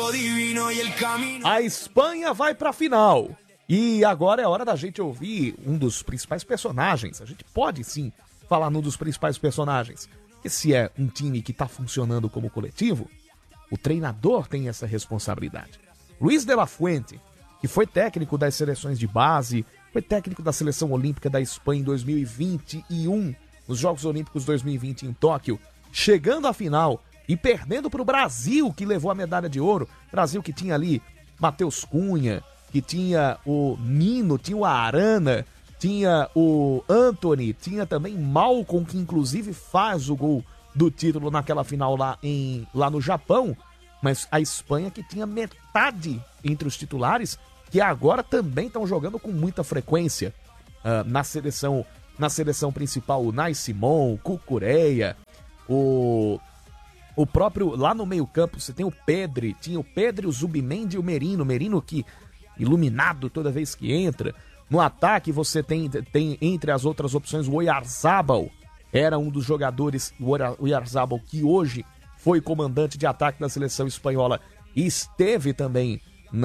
A Espanha vai pra final. E agora é hora da gente ouvir um dos principais personagens. A gente pode sim falar num dos principais personagens. E se é um time que tá funcionando como coletivo, o treinador tem essa responsabilidade. Luis de la Fuente, que foi técnico das seleções de base, foi técnico da Seleção Olímpica da Espanha em 2021, nos Jogos Olímpicos 2020 em Tóquio, chegando à final e perdendo para o Brasil, que levou a medalha de ouro. Brasil que tinha ali Matheus Cunha, que tinha o Nino, tinha o Arana, tinha o Anthony, tinha também Malcom, que inclusive faz o gol do título naquela final lá no Japão. Mas a Espanha que tinha metade entre os titulares, que agora também estão jogando com muita frequência na seleção principal, o Nai Simon, o Cucureia, o próprio, lá no meio campo você tem o Pedri, tinha o Pedri, o Zubimendi e o Merino que iluminado toda vez que entra. No ataque você tem entre as outras opções o Oyarzabal, era um dos jogadores, o Oyarzabal, que hoje foi comandante de ataque da seleção espanhola e esteve também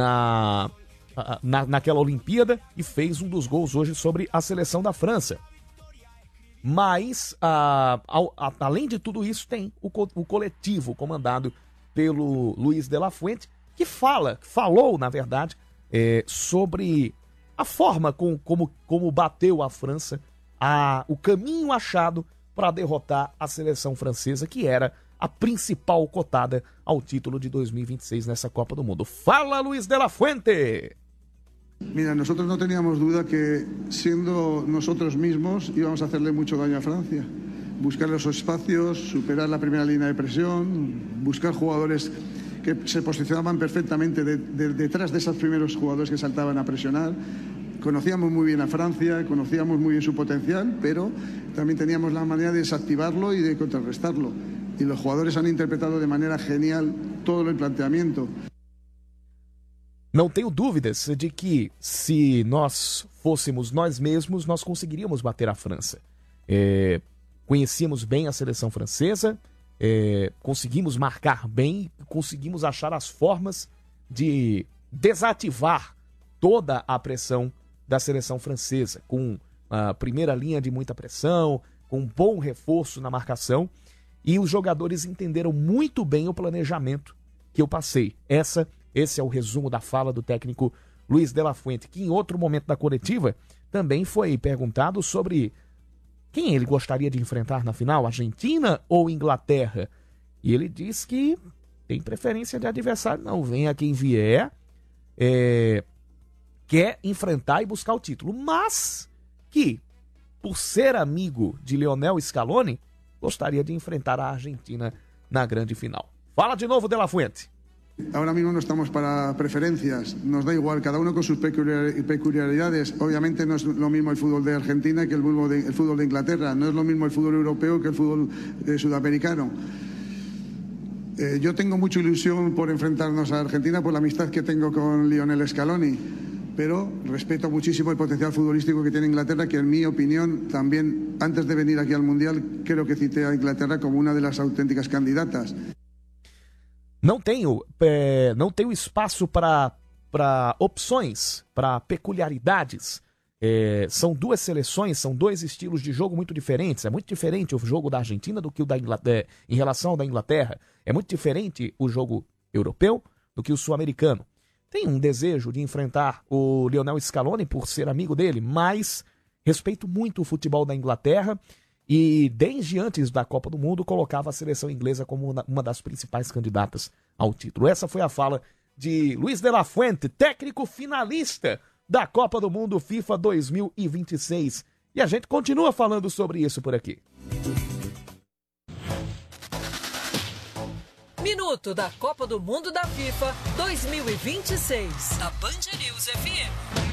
naquela Olimpíada e fez um dos gols hoje sobre a seleção da França. Mas, além de tudo isso, tem o coletivo comandado pelo Luis de la Fuente, que falou, na verdade, sobre a forma como bateu a França, o caminho achado para derrotar a seleção francesa, que era a principal cotada ao título de 2026 nessa Copa do Mundo. Fala, Luis de la Fuente! Mira, nosotros no teníamos duda que siendo nosotros mismos íbamos a hacerle mucho daño a Francia. Buscar los espacios, superar la primera línea de presión, buscar jugadores que se posicionaban perfectamente detrás de esos primeros jugadores que saltaban a presionar. Conocíamos muy bien a Francia, conocíamos muy bien su potencial, pero también teníamos la manera de desactivarlo y de contrarrestarlo. Y los jugadores han interpretado de manera genial todo el planteamiento. Não tenho dúvidas de que, se nós fôssemos nós mesmos, nós conseguiríamos bater a França. Conhecíamos bem a seleção francesa, conseguimos marcar bem, conseguimos achar as formas de desativar toda a pressão da seleção francesa, com a primeira linha de muita pressão, com um bom reforço na marcação, e os jogadores entenderam muito bem o planejamento que eu passei. Esse é o resumo da fala do técnico Luis de la Fuente, que em outro momento da coletiva também foi perguntado sobre quem ele gostaria de enfrentar na final, Argentina ou Inglaterra. E ele diz que tem preferência de adversário, não, venha quem vier, quer enfrentar e buscar o título, mas que, por ser amigo de Lionel Scaloni, gostaria de enfrentar a Argentina na grande final. Fala de novo, de la Fuente. Ahora mismo no estamos para preferencias, nos da igual, cada uno con sus peculiaridades. Obviamente no es lo mismo el fútbol de Argentina que el fútbol de Inglaterra, no es lo mismo el fútbol europeo que el fútbol sudamericano. Yo tengo mucha ilusión por enfrentarnos a Argentina por la amistad que tengo con Lionel Scaloni, pero respeto muchísimo el potencial futbolístico que tiene Inglaterra, que en mi opinión también, antes de venir aquí al Mundial, creo que cité a Inglaterra como una de las auténticas candidatas. Não tenho espaço para opções, para peculiaridades. São duas seleções, são dois estilos de jogo muito diferentes. É muito diferente o jogo da Argentina do que o da Inglaterra, em relação ao da Inglaterra. É muito diferente o jogo europeu do que o sul-americano. Tem um desejo de enfrentar o Lionel Scaloni por ser amigo dele, mas respeito muito o futebol da Inglaterra. E desde antes da Copa do Mundo colocava a seleção inglesa como uma das principais candidatas ao título. Essa foi a fala de Luis de la Fuente, técnico finalista da Copa do Mundo FIFA 2026. E a gente continua falando sobre isso por aqui. Minuto da Copa do Mundo da FIFA 2026. Da Band News FM.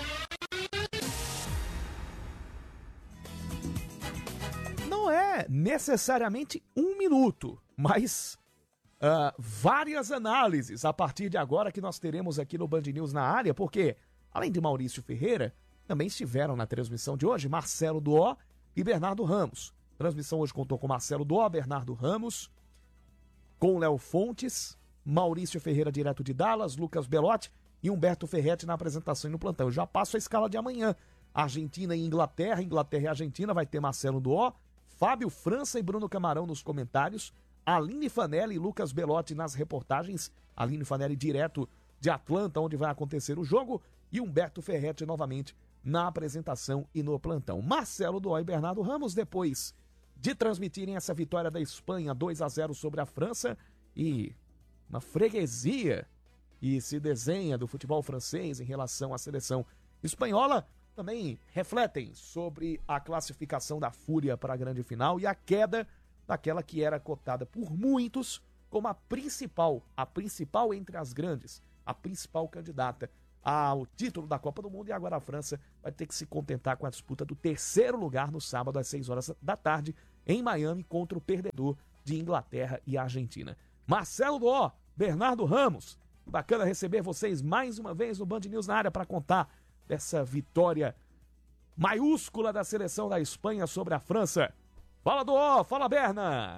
Não é necessariamente um minuto, mas várias análises a partir de agora que nós teremos aqui no Band News na área, porque, além de Maurício Ferreira, também estiveram na transmissão de hoje Marcelo Duó e Bernardo Ramos. A transmissão hoje contou com Marcelo Duó, Bernardo Ramos, com Léo Fontes Maurício Ferreira, direto de Dallas, Lucas Belotti e Humberto Ferretti na apresentação e no plantão. Eu já passo a escala de amanhã. Argentina e Inglaterra, Inglaterra e Argentina, vai ter Marcelo Duó, Fábio França e Bruno Camarão nos comentários, Aline Fanelli e Lucas Belotti nas reportagens, Aline Fanelli direto de Atlanta, onde vai acontecer o jogo, e Humberto Ferretti novamente na apresentação e no plantão. Marcelo Duó e Bernardo Ramos, depois de transmitirem essa vitória da Espanha 2-0 sobre a França, e uma freguesia e se desenha do futebol francês em relação à seleção espanhola, também refletem sobre a classificação da Fúria para a grande final e a queda daquela que era cotada por muitos como a principal entre as grandes, a principal candidata ao título da Copa do Mundo. E agora a França vai ter que se contentar com a disputa do terceiro lugar no sábado às 6 horas da tarde em Miami contra o perdedor de Inglaterra e Argentina. Marcelo Duó, Bernardo Ramos, bacana receber vocês mais uma vez no Band News na área para contar dessa vitória maiúscula da seleção da Espanha sobre a França. Fala, Duó, fala, Berna!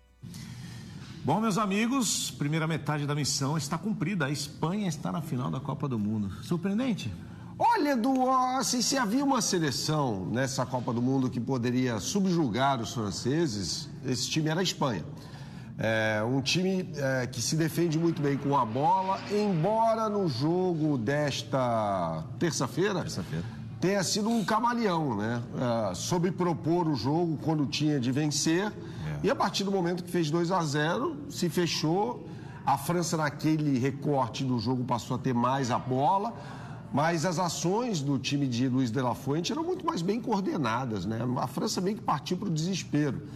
Bom, meus amigos, primeira metade da missão está cumprida. A Espanha está na final da Copa do Mundo. Surpreendente? Olha, Duó, assim, se havia uma seleção nessa Copa do Mundo que poderia subjugar os franceses, esse time era a Espanha. É um time que se defende muito bem com a bola, embora no jogo desta terça-feira tenha sido um camaleão, né? Soube propor o jogo quando tinha de vencer, e a partir do momento que fez 2-0, se fechou. A França, naquele recorte do jogo, passou a ter mais a bola, mas as ações do time de Luiz de la Fuente eram muito mais bem coordenadas, né? A França meio que partiu para o desespero.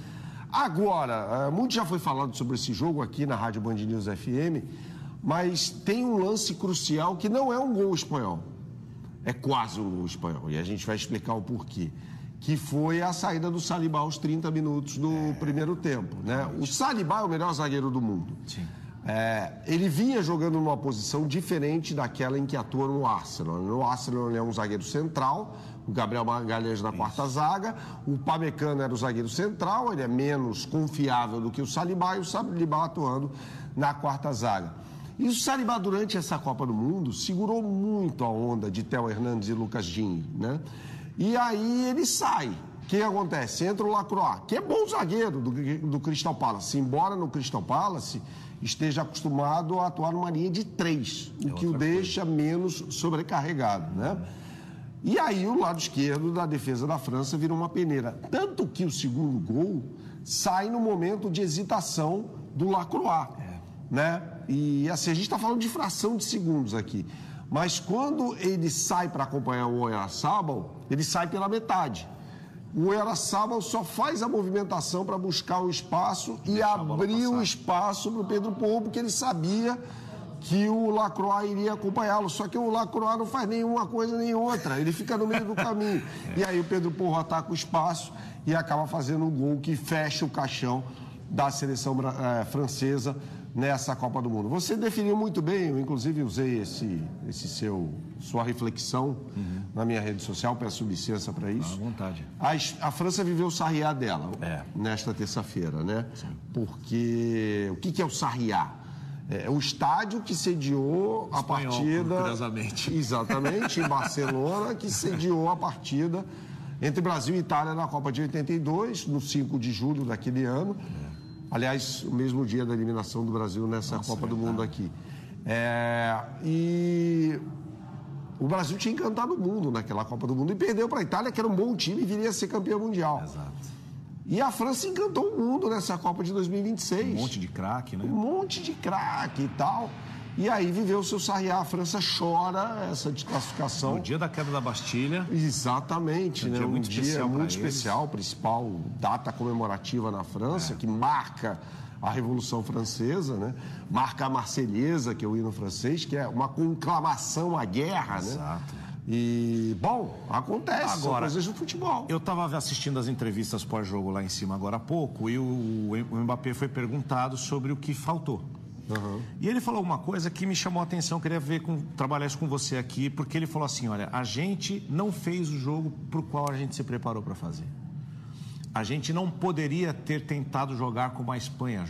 Agora, muito já foi falado sobre esse jogo aqui na Rádio Band News FM, mas tem um lance crucial que não é um gol espanhol, é quase um gol espanhol, e a gente vai explicar o porquê, que foi a saída do Saliba aos 30 minutos do primeiro tempo, né? O Saliba é o melhor zagueiro do mundo. Sim. Ele vinha jogando numa posição diferente daquela em que atua no Arsenal. No Arsenal ele é um zagueiro central, o Gabriel Magalhães na quarta zaga, o Pamecano era o zagueiro central, ele é menos confiável do que o Saliba, e o Saliba atuando na quarta zaga. E o Saliba, durante essa Copa do Mundo, segurou muito a onda de Theo Hernandes e Lucas Digne, né? E aí ele sai. O que acontece? Entra o Lacroix, que é bom zagueiro do Crystal Palace, embora no Crystal Palace esteja acostumado a atuar numa linha de 3, o que o deixa menos sobrecarregado, né? E aí o lado esquerdo da defesa da França vira uma peneira. Tanto que o segundo gol sai no momento de hesitação do Lacroix, né? E assim, a gente está falando de fração de segundos aqui. Mas quando ele sai para acompanhar o Oyarzabal, ele sai pela metade. O Oyarzabal só faz a movimentação para buscar o espaço e abrir o espaço para o Pedro Porro, porque ele sabia que o Lacroix iria acompanhá-lo. Só que o Lacroix não faz nenhuma coisa nem outra, ele fica no meio do caminho. E aí o Pedro Porro ataca o espaço e acaba fazendo um gol que fecha o caixão da seleção francesa nessa Copa do Mundo. Você definiu muito bem, eu inclusive usei sua reflexão na minha rede social, peço licença para isso. À vontade. A França viveu o sarriá dela nesta terça-feira, né? Sim. Porque o que é o sarriá? É o estádio que sediou a partida... Curiosamente. Exatamente, em Barcelona, que sediou a partida entre Brasil e Itália na Copa de 82, no 5 de julho daquele ano. Aliás, o mesmo dia da eliminação do Brasil nessa Copa do Mundo aqui. E o Brasil tinha encantado o mundo naquela Copa do Mundo e perdeu para a Itália, que era um bom time e viria a ser campeão mundial. Exato. E a França encantou o mundo nessa Copa de 2026. Um monte de craque, né? Um monte de craque e tal. E aí viveu o seu sarriá. A França chora essa desclassificação. No dia da queda da Bastilha. Exatamente, né? Um dia muito especial, principal data comemorativa na França, que marca a Revolução Francesa, né? Marca a Marselhesa, que é o hino francês, que é uma conclamação à guerra, Exato. né? E, bom, acontece, agora, são coisas do futebol. Eu estava assistindo as entrevistas pós-jogo lá em cima agora há pouco, e o Mbappé foi perguntado sobre o que faltou. E ele falou uma coisa que me chamou a atenção, queria trabalhar isso com você aqui, porque ele falou assim, olha, a gente não fez o jogo para o qual a gente se preparou para fazer. A gente não poderia ter tentado jogar como a Espanha joga. A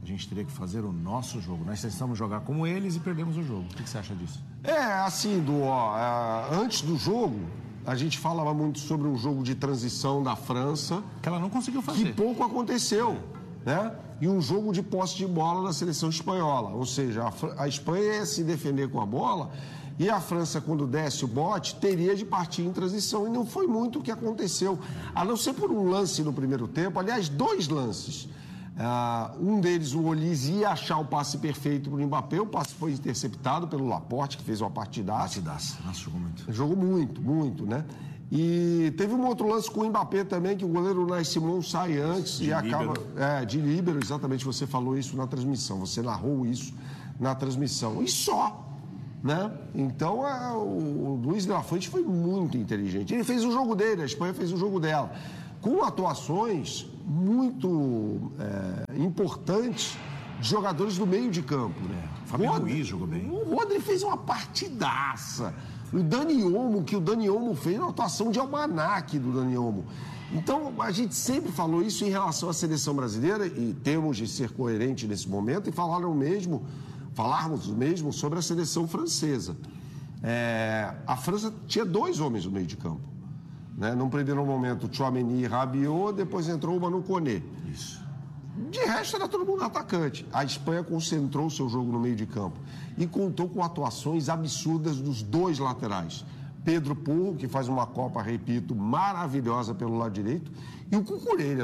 gente teria que fazer o nosso jogo. Nós tentamos jogar como eles e perdemos o jogo. O que você acha disso? Assim, antes do jogo, a gente falava muito sobre um jogo de transição da França. Que ela não conseguiu fazer. Que pouco aconteceu, né? E um jogo de posse de bola da seleção espanhola. Ou seja, a Espanha ia se defender com a bola e a França, quando desse o bote, teria de partir em transição. E não foi muito o que aconteceu. A não ser por um lance no primeiro tempo, aliás, 2 lances. Um deles, o Olise, ia achar o passe perfeito para o Mbappé. O passe foi interceptado pelo Laporte, que fez uma partidaça. Nossa, jogou muito. Jogou muito, né? E teve um outro lance com o Mbappé também, que o goleiro Unai Simon sai antes e acaba... de líbero, exatamente, você falou isso na transmissão, você narrou isso na transmissão. E só, né? Então, o Luiz de la Fuente foi muito inteligente. Ele fez o jogo dele, a Espanha fez o jogo dela. Com atuações muito importantes de jogadores do meio de campo. Fábio Ruiz jogou bem. O Rodri fez uma partidaça. O Dani Olmo, que o Dani Olmo fez uma atuação de almanaque do Dani Olmo. Então, a gente sempre falou isso em relação à seleção brasileira e temos de ser coerente nesse momento e falarmos mesmo sobre a seleção francesa. A França tinha 2 homens no meio de campo. Né? Num primeiro momento, Tchouaméni e Rabiot, depois entrou o Manu Koné. Isso. De resto, era todo mundo atacante. A Espanha concentrou o seu jogo no meio de campo e contou com atuações absurdas dos 2 laterais. Pedro Porro, que faz uma Copa, repito, maravilhosa pelo lado direito, e o Cucurella,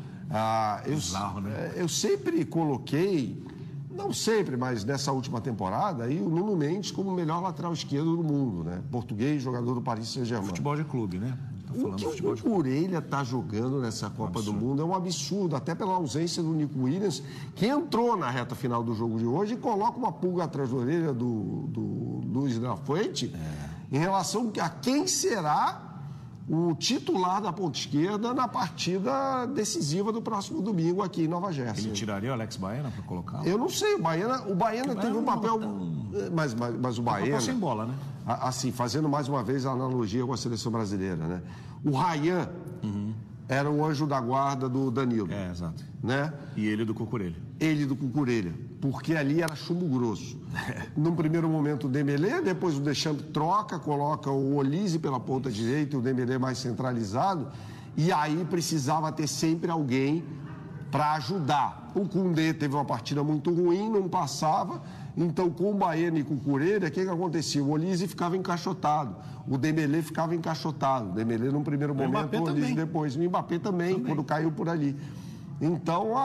eu sempre coloquei, não sempre, mas nessa última temporada, aí o Nuno Mendes como o melhor lateral esquerdo do mundo, né? Português, jogador do Paris Saint-Germain. Futebol de clube, né? O que o Cucurella está jogando nessa Copa do Mundo é um absurdo, até pela ausência do Nico Williams, que entrou na reta final do jogo de hoje e coloca uma pulga atrás da orelha do Luiz de la Fuente em relação a quem será o titular da ponta esquerda na partida decisiva do próximo domingo aqui em Nova Jersey. Ele tiraria o Alex Baena para colocar? Eu não sei, o Baena teve um papel... Mas o Baena... sem bola, né? Assim, fazendo mais uma vez a analogia com a seleção brasileira, né? O Ryan era o anjo da guarda do Danilo. Exato. Né? E ele do Cucurella. Porque ali era chumbo grosso. Num primeiro momento o Dembélé, depois o Deschamps troca, coloca o Olise pela ponta direita e o Dembélé mais centralizado. E aí precisava ter sempre alguém para ajudar. O Koundé teve uma partida muito ruim, não passava. Então, com o Baena e com o Cucurella, o que acontecia? O Olise ficava encaixotado, o Dembélé ficava encaixotado. O Dembélé num primeiro momento, o Olise depois. O Mbappé também, quando caiu por ali. Então,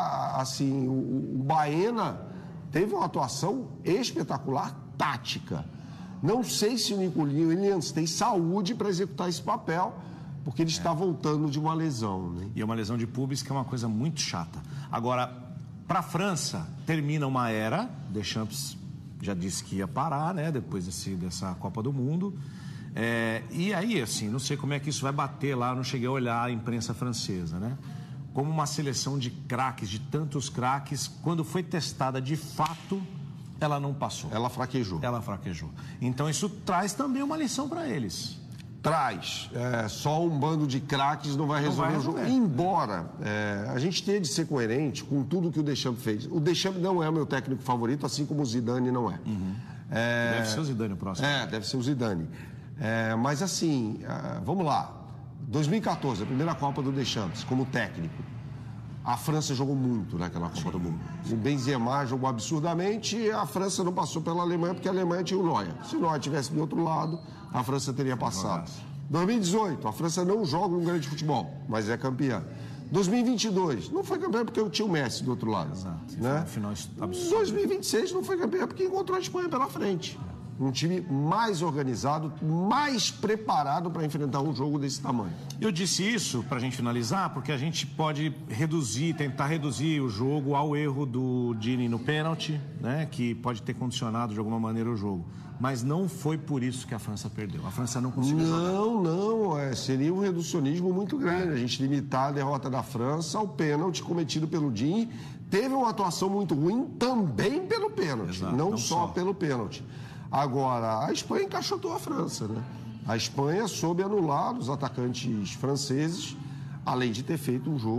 o Baena teve uma atuação espetacular, tática. Não sei se o Nico Williams tem saúde para executar esse papel, porque ele está voltando de uma lesão. Né? E é uma lesão de pubis que é uma coisa muito chata. Agora... Para a França, termina uma era, Deschamps já disse que ia parar, né, depois dessa Copa do Mundo. E aí, assim, não sei como é que isso vai bater lá, não cheguei a olhar a imprensa francesa, né? Como uma seleção de craques, de tantos craques, quando foi testada de fato, ela não passou. Ela fraquejou. Então isso traz também uma lição para eles. Traz. Só um bando de craques não vai resolver o jogo. Embora a gente tenha de ser coerente com tudo que o Deschamps fez. O Deschamps não é o meu técnico favorito, assim como o Zidane não é. Deve ser o Zidane o próximo. Deve ser o Zidane. Mas assim, vamos lá. 2014, a primeira Copa do Deschamps, como técnico. A França jogou muito naquela Copa do Mundo. O Benzema jogou absurdamente e a França não passou pela Alemanha porque a Alemanha tinha o Neuer. Se o Neuer estivesse do outro lado, a França teria passado. 2018, a França não joga um grande futebol, mas é campeã. 2022, não foi campeã porque tinha o Messi do outro lado. Exato. Né? Final 2026 não foi campeã porque encontrou a Espanha pela frente. Um time mais organizado, mais preparado para enfrentar um jogo desse tamanho. Eu disse isso, para a gente finalizar, porque a gente pode tentar reduzir o jogo ao erro do Dini no pênalti, né, que pode ter condicionado de alguma maneira o jogo. Mas não foi por isso que a França perdeu. A França não conseguiu jogar. Não. Seria um reducionismo muito grande. A gente limitar a derrota da França ao pênalti cometido pelo Dini. Teve uma atuação muito ruim também pelo pênalti, Exato, não só pelo pênalti. Agora, a Espanha encaixotou a França, né? A Espanha soube anular os atacantes franceses, além de ter feito um jogo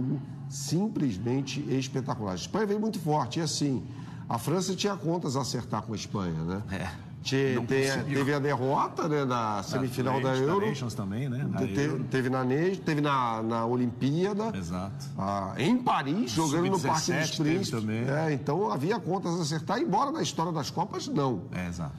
simplesmente espetacular. A Espanha veio muito forte, e assim, a França tinha contas a acertar com a Espanha, né? Teve a derrota, né, na semifinal da Euro. Nations também, né? Teve na Olimpíada. Exato. Em Paris, jogando no Parque dos Príncipes. Também. Então havia contas a acertar, embora na história das Copas, não. Exato.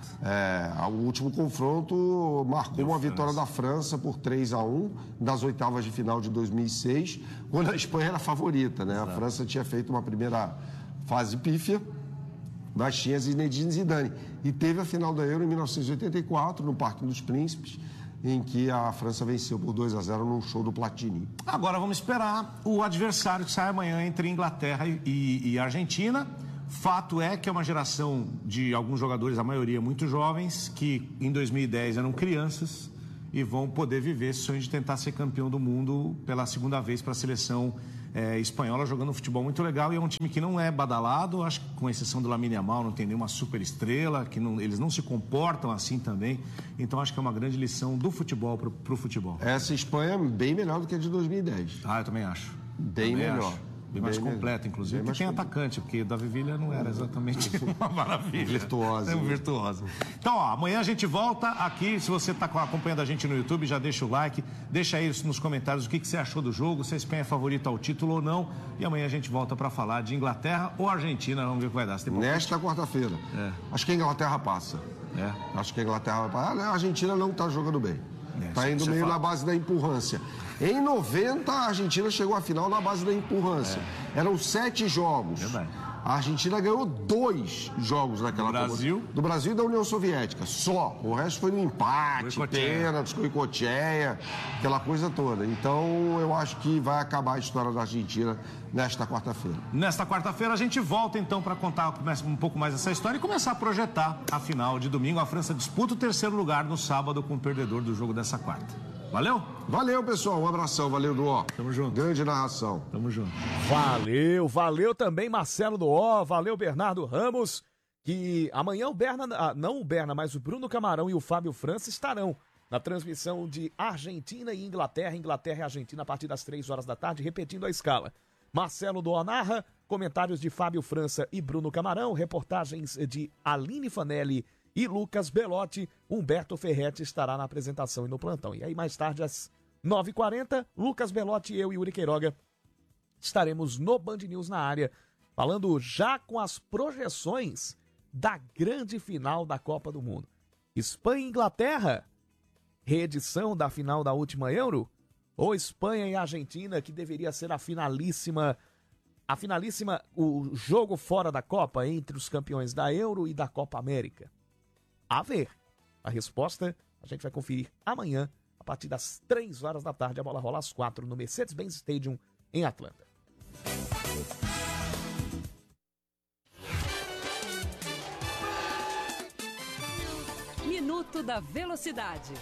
O último confronto marcou uma vitória da França por 3-1 nas oitavas de final de 2006, quando a Espanha era favorita, né? Exato. A França tinha feito uma primeira fase pífia, mas tinha Zinedine Zidane. E teve a final da Euro em 1984, no Parque dos Príncipes, em que a França venceu por 2-0 num show do Platini. Agora vamos esperar o adversário que sai amanhã entre Inglaterra e Argentina. Fato é que é uma geração de alguns jogadores, a maioria muito jovens, que em 2010 eram crianças e vão poder viver esse sonho de tentar ser campeão do mundo pela segunda vez para a seleção espanhola, jogando um futebol muito legal. E é um time que não é badalado, acho que com exceção do Lamine Yamal, não tem nenhuma super estrela, eles não se comportam assim também. Então acho que é uma grande lição do futebol para o futebol. Essa Espanha é bem melhor do que a de 2010. Eu também acho. Bem melhor. Bem mais completa, inclusive. Porque tem atacante, porque o Davi Villa não era exatamente uma maravilha. Virtuoso. É um virtuoso. Então, amanhã a gente volta aqui. Se você está acompanhando a gente no YouTube, já deixa o like. Deixa aí nos comentários o que você achou do jogo, se a Espanha é favorita ao título ou não. E amanhã a gente volta para falar de Inglaterra ou Argentina. Vamos ver o que vai dar. Nesta quarta-feira. Acho que a Inglaterra passa. Acho que a Inglaterra vai passar. A Argentina não está jogando bem. Está indo meio na base da empurrância. Em 90, a Argentina chegou à final na base da empurrância. Eram 7 jogos. Verdade. A Argentina ganhou 2 jogos naquela Brasil? Do Brasil e da União Soviética, só. O resto foi no empate, pênaltis, coicoteia, aquela coisa toda. Então, eu acho que vai acabar a história da Argentina nesta quarta-feira. Nesta quarta-feira a gente volta, então, para contar um pouco mais essa história e começar a projetar a final de domingo. A França disputa o 3º lugar no sábado com o perdedor do jogo dessa quarta. Valeu? Valeu, pessoal. Um abração. Valeu, Duó. Tamo junto. Grande narração. Tamo junto. Valeu também, Marcelo Duó. Valeu, Bernardo Ramos. Que amanhã mas o Bruno Camarão e o Fábio França estarão na transmissão de Argentina e Inglaterra. Inglaterra e Argentina a partir das 3 horas da tarde, repetindo a escala. Marcelo Duó narra, comentários de Fábio França e Bruno Camarão, reportagens de Aline Fanelli e Lucas Belotti. Humberto Ferretti estará na apresentação e no plantão. E aí, mais tarde, às 9h40, Lucas Belotti, eu e Yuri Queiroga estaremos no Band News na área, falando já com as projeções da grande final da Copa do Mundo. Espanha e Inglaterra, reedição da final da última Euro, ou Espanha e Argentina, que deveria ser a finalíssima, o jogo fora da Copa entre os campeões da Euro e da Copa América? A ver. A resposta a gente vai conferir amanhã, a partir das 3 horas da tarde. A bola rola às 4 no Mercedes-Benz Stadium, em Atlanta. Minuto da Velocidade.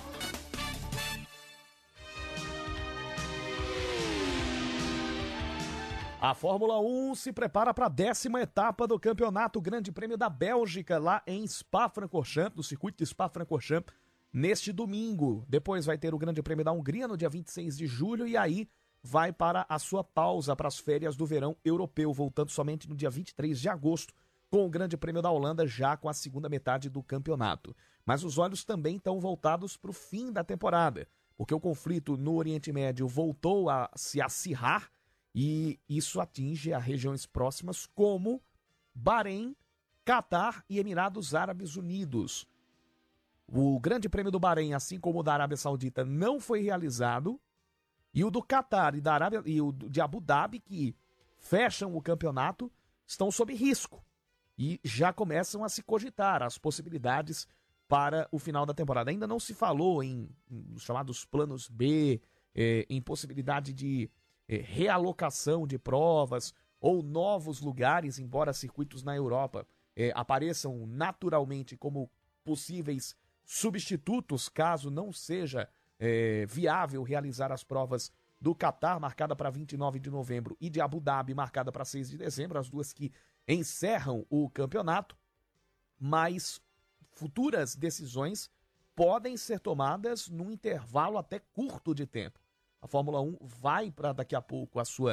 A Fórmula 1 se prepara para a 10ª etapa do Campeonato Grande Prêmio da Bélgica, lá em Spa-Francorchamps, no circuito de Spa-Francorchamps, neste domingo. Depois vai ter o Grande Prêmio da Hungria no dia 26 de julho e aí vai para a sua pausa para as férias do verão europeu, voltando somente no dia 23 de agosto, com o Grande Prêmio da Holanda já com a segunda metade do campeonato. Mas os olhos também estão voltados para o fim da temporada, porque o conflito no Oriente Médio voltou a se acirrar e isso atinge as regiões próximas como Bahrein, Catar e Emirados Árabes Unidos. O Grande Prêmio do Bahrein, assim como o da Arábia Saudita, não foi realizado. E o do Catar e o de Abu Dhabi, que fecham o campeonato, estão sob risco. E já começam a se cogitar as possibilidades para o final da temporada. Ainda não se falou em chamados planos B, em possibilidade de realocação de provas ou novos lugares, embora circuitos na Europa apareçam naturalmente como possíveis substitutos, caso não seja viável realizar as provas do Catar, marcada para 29 de novembro, e de Abu Dhabi, marcada para 6 de dezembro, as duas que encerram o campeonato. Mas futuras decisões podem ser tomadas num intervalo até curto de tempo. A Fórmula 1 vai para daqui a pouco a sua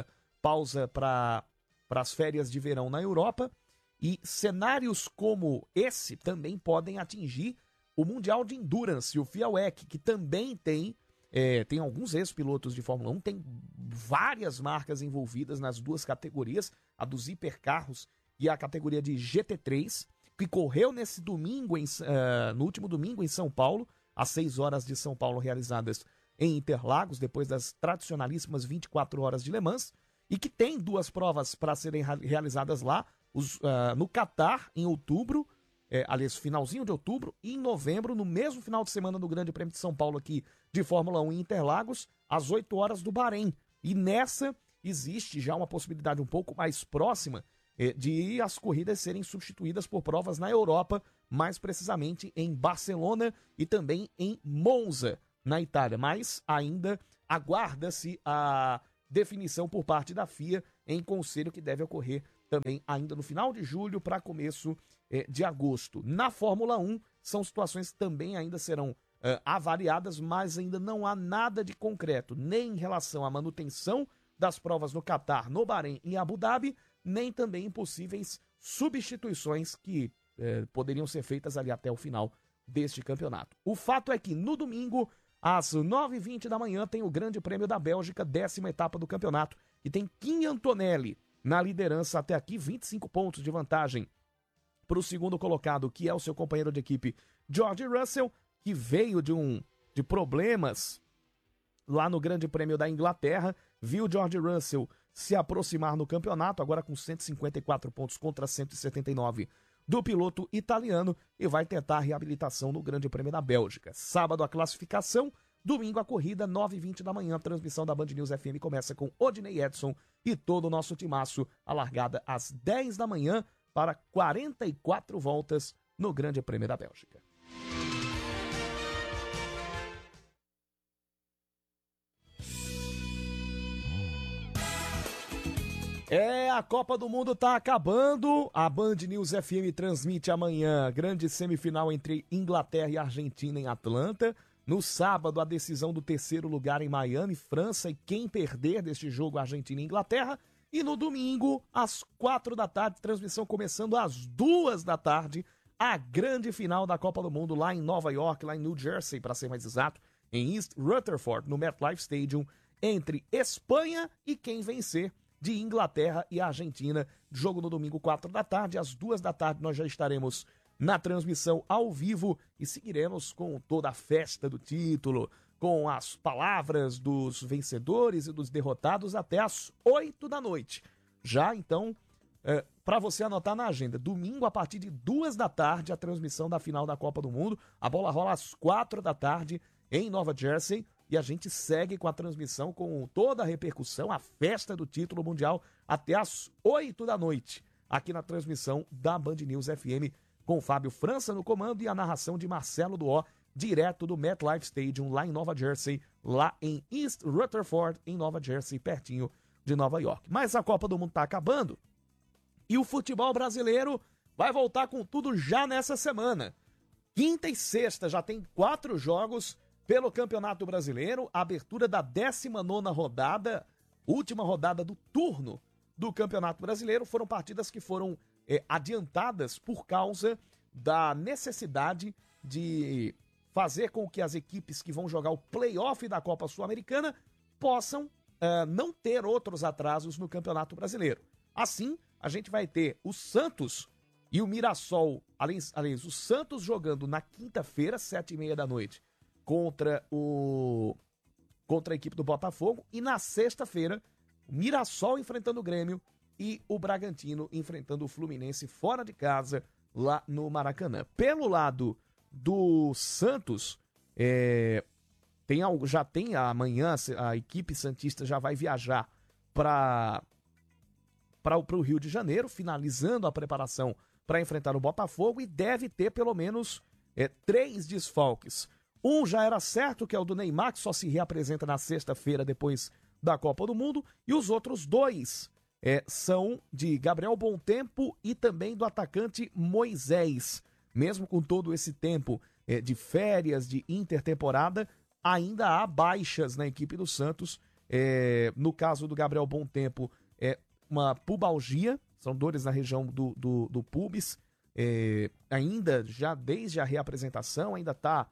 pausa para as férias de verão na Europa. E cenários como esse também podem atingir o Mundial de Endurance, o FIA WEC, que também tem alguns ex-pilotos de Fórmula 1, tem várias marcas envolvidas nas duas categorias, a dos hipercarros e a categoria de GT3, que correu nesse domingo, no último domingo em São Paulo, às 6 horas de São Paulo, realizadas em Interlagos, depois das tradicionalíssimas 24 horas de Le Mans, e que tem duas provas para serem realizadas lá, no Catar, em outubro, aliás, finalzinho de outubro, e em novembro, no mesmo final de semana do Grande Prêmio de São Paulo aqui, de Fórmula 1 em Interlagos, às 8 horas do Bahrein. E nessa existe já uma possibilidade um pouco mais próxima de as corridas serem substituídas por provas na Europa, mais precisamente em Barcelona e também em Monza, na Itália. Mas ainda aguarda-se a definição por parte da FIA em conselho, que deve ocorrer também ainda no final de julho para começo de agosto. Na Fórmula 1, são situações que também ainda serão avaliadas, mas ainda não há nada de concreto, nem em relação à manutenção das provas no Catar, no Bahrein e em Abu Dhabi, nem também em possíveis substituições que poderiam ser feitas ali até o final deste campeonato. O fato é que no domingo, às 9h20 da manhã, tem o Grande Prêmio da Bélgica, 10ª etapa do campeonato, e tem Kimi Antonelli na liderança até aqui, 25 pontos de vantagem para o segundo colocado, que é o seu companheiro de equipe, George Russell, que veio de problemas lá no Grande Prêmio da Inglaterra, viu George Russell se aproximar no campeonato, agora com 154 pontos contra 179 do piloto italiano, e vai tentar a reabilitação no Grande Prêmio da Bélgica. Sábado a classificação, domingo a corrida, 9h20 da manhã, a transmissão da Band News FM começa com Odinei Edson e todo o nosso timaço, a largada às 10 da manhã para 44 voltas no Grande Prêmio da Bélgica. A Copa do Mundo tá acabando. A Band News FM transmite amanhã grande semifinal entre Inglaterra e Argentina em Atlanta. No sábado, a decisão do terceiro lugar em Miami, França, e quem perder deste jogo, Argentina e Inglaterra. E no domingo, às 4 da tarde, transmissão começando às 2 da tarde, a grande final da Copa do Mundo lá em Nova York, lá em New Jersey, para ser mais exato, em East Rutherford, no MetLife Stadium, entre Espanha e quem vencer, de Inglaterra e Argentina. Jogo no domingo, 4 da tarde. Às 2 da tarde nós já estaremos na transmissão ao vivo e seguiremos com toda a festa do título, com as palavras dos vencedores e dos derrotados até às 8 da noite. Já então, para você anotar na agenda, domingo a partir de 2 da tarde, a transmissão da final da Copa do Mundo. A bola rola às 4 da tarde em Nova Jersey. E a gente segue com a transmissão, com toda a repercussão, a festa do título mundial, até às 8 da noite, aqui na transmissão da Band News FM, com Fábio França no comando e a narração de Marcelo Duó, direto do MetLife Stadium, lá em Nova Jersey, lá em East Rutherford, em Nova Jersey, pertinho de Nova York. Mas a Copa do Mundo tá acabando e o futebol brasileiro vai voltar com tudo já nessa semana. Quinta e sexta já tem 4 jogos pelo Campeonato Brasileiro, a abertura da 19ª rodada, última rodada do turno do Campeonato Brasileiro. Foram partidas que foram adiantadas por causa da necessidade de fazer com que as equipes que vão jogar o play-off da Copa Sul-Americana possam não ter outros atrasos no Campeonato Brasileiro. Assim, a gente vai ter o Santos e o Mirassol, além o Santos jogando na quinta-feira, 7h30 da noite, contra a equipe do Botafogo, e na sexta-feira, o Mirassol enfrentando o Grêmio e o Bragantino enfrentando o Fluminense fora de casa, lá no Maracanã. Pelo lado do Santos, já tem amanhã, a equipe santista já vai viajar para o Rio de Janeiro, finalizando a preparação para enfrentar o Botafogo, e deve ter pelo menos 3 desfalques. Um já era certo, que é o do Neymar, que só se reapresenta na sexta-feira depois da Copa do Mundo, e os outros 2 são de Gabriel Bontempo e também do atacante Moisés. Mesmo com todo esse tempo de férias, de intertemporada, ainda há baixas na equipe do Santos. No caso do Gabriel Bontempo, uma pubalgia, são dores na região do pubis, ainda já desde a reapresentação, ainda está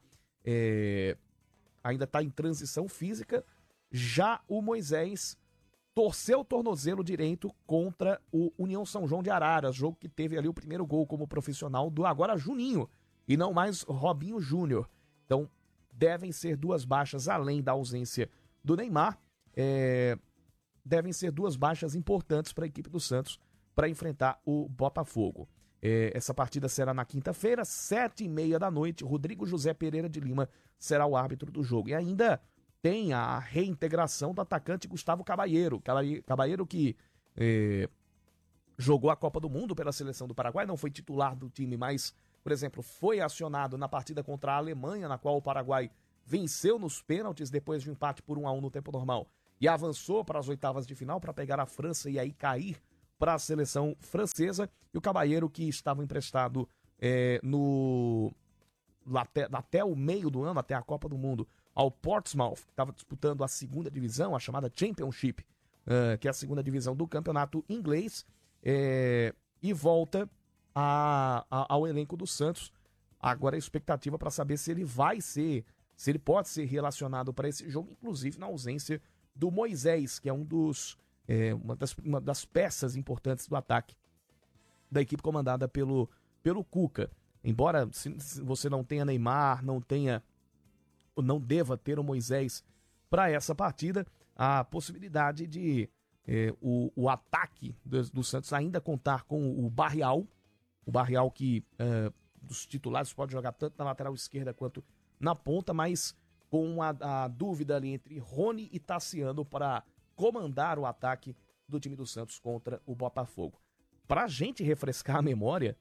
em transição física. Já o Moisés torceu o tornozelo direito contra o União São João de Araras, jogo que teve ali o primeiro gol como profissional do agora Juninho, e não mais Robinho Júnior. Então, devem ser 2 baixas, além da ausência do Neymar, devem ser 2 baixas importantes para a equipe do Santos para enfrentar o Botafogo. Essa partida será na quinta-feira, 7h30 da noite. Rodrigo José Pereira de Lima será o árbitro do jogo. E ainda tem a reintegração do atacante Gustavo Caballero. Caballero que jogou a Copa do Mundo pela seleção do Paraguai, não foi titular do time, mas, por exemplo, foi acionado na partida contra a Alemanha, na qual o Paraguai venceu nos pênaltis depois de um empate por 1-1 no tempo normal e avançou para as oitavas de final para pegar a França e aí cair para a seleção francesa. E o Caballero, que estava emprestado até o meio do ano, até a Copa do Mundo, ao Portsmouth, que estava disputando a segunda divisão, a chamada Championship, que é a segunda divisão do campeonato inglês, e volta ao elenco do Santos. Agora a expectativa para saber se ele pode ser relacionado para esse jogo, inclusive na ausência do Moisés, que é uma das peças importantes do ataque da equipe comandada pelo Cuca. Embora se você não tenha Neymar, não deva ter o Moisés para essa partida, a possibilidade de o ataque do Santos ainda contar com o Barreal que dos titulares pode jogar tanto na lateral esquerda quanto na ponta, mas com a dúvida ali entre Rony e Tassiano para comandar o ataque do time do Santos contra o Botafogo. Para a gente refrescar a memória,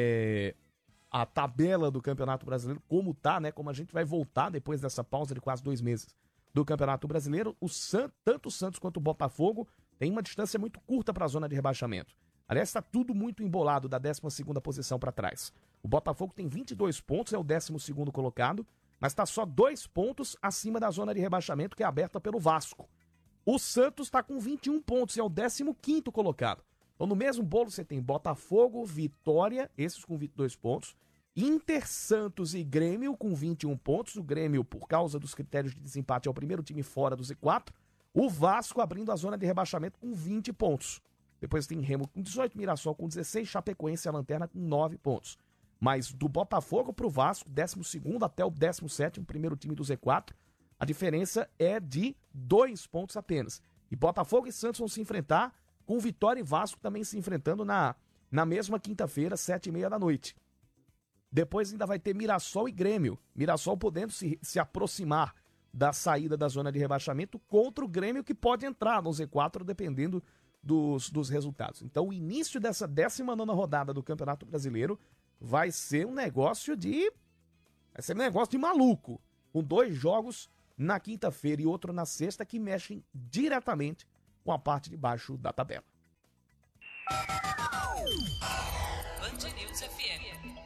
a tabela do Campeonato Brasileiro, como tá, né? Como a gente vai voltar depois dessa pausa de quase 2 meses do Campeonato Brasileiro, tanto o Santos quanto o Botafogo tem uma distância muito curta para a zona de rebaixamento. Aliás, está tudo muito embolado da 12ª posição para trás. O Botafogo tem 22 pontos, é o 12º colocado, mas está só 2 pontos acima da zona de rebaixamento, que é aberta pelo Vasco. O Santos está com 21 pontos, é o 15º colocado. Então, no mesmo bolo, você tem Botafogo, Vitória, esses com 22 pontos, Inter, Santos e Grêmio com 21 pontos. O Grêmio, por causa dos critérios de desempate, é o primeiro time fora do Z4. O Vasco abrindo a zona de rebaixamento com 20 pontos. Depois tem Remo com 18, Mirassol com 16, Chapecoense a lanterna com 9 pontos. Mas do Botafogo para o Vasco, 12º até o 17º, primeiro time do Z4, a diferença é de 2 pontos apenas. E Botafogo e Santos vão se enfrentar, com Vitória e Vasco também se enfrentando na mesma quinta-feira, 7h30 da noite. Depois ainda vai ter Mirassol e Grêmio. Mirassol podendo se aproximar da saída da zona de rebaixamento contra o Grêmio, que pode entrar no Z4 dependendo dos resultados. Então o início dessa 19ª rodada do Campeonato Brasileiro vai ser um negócio de maluco. Com 2 jogos na quinta-feira e outro na sexta que mexem diretamente com a parte de baixo da tabela. Band News FM.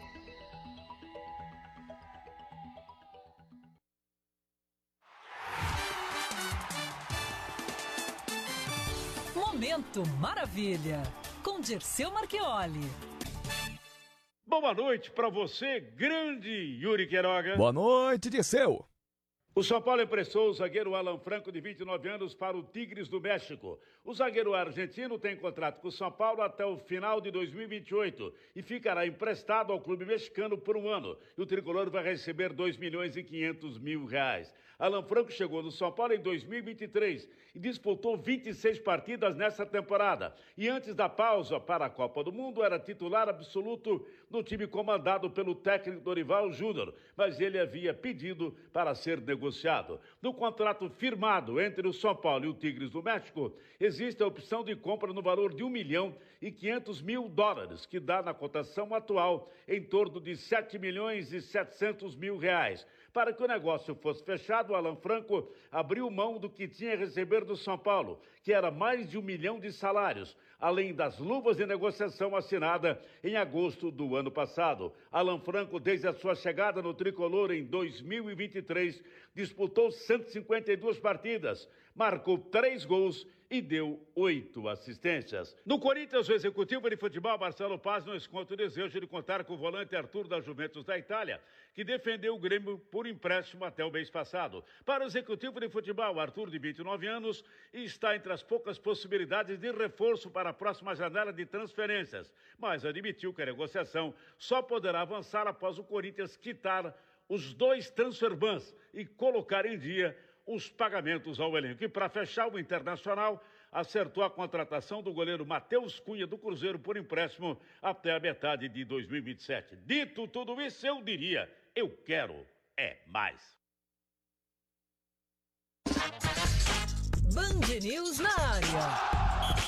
Momento Maravilha, com Dirceu Marchioli. Boa noite para você, grande Yuri Queiroga. Boa noite, Dirceu. O São Paulo emprestou o zagueiro Alan Franco, de 29 anos, para o Tigres do México. O zagueiro argentino tem contrato com o São Paulo até o final de 2028 e ficará emprestado ao clube mexicano por 1 ano. E o tricolor vai receber R$2.500.000. Alan Franco chegou no São Paulo em 2023 e disputou 26 partidas nessa temporada. E antes da pausa para a Copa do Mundo, era titular absoluto no time comandado pelo técnico Dorival Júnior, mas ele havia pedido para ser negociado. No contrato firmado entre o São Paulo e o Tigres do México, existe a opção de compra no valor de $1.500.000, que dá na cotação atual em torno de R$7.700.000. Para que o negócio fosse fechado, o Alan Franco abriu mão do que tinha a receber do São Paulo, que era mais de R$1 milhão de salários, além das luvas de negociação assinada em agosto do ano passado. Alan Franco, desde a sua chegada no tricolor em 2023, disputou 152 partidas, marcou 3 gols e deu 8 assistências. No Corinthians, o executivo de futebol Marcelo Paz não esconde o desejo de contar com o volante Arthur da Juventus da Itália, que defendeu o Grêmio por empréstimo até o mês passado. Para o executivo de futebol, Arthur, de 29 anos, está entre as poucas possibilidades de reforço para a próxima janela de transferências, mas admitiu que a negociação só poderá avançar após o Corinthians quitar os 2 transferbans e colocar em dia os pagamentos ao elenco. E para fechar, o Internacional acertou a contratação do goleiro Matheus Cunha do Cruzeiro por empréstimo até a metade de 2027. Dito tudo isso, eu diria, eu quero mais. Band News na área.